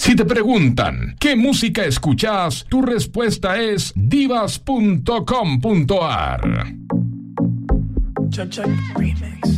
Si te preguntan ¿qué música escuchas? Tu respuesta es divas.com.ar. Check, check, remix.